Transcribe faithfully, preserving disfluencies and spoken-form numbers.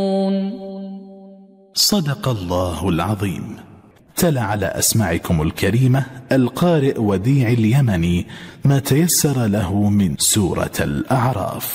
صدق الله العظيم. تلا على أسماعكم الكريمة القارئ وديع اليمني ما تيسر له من سورة الأعراف.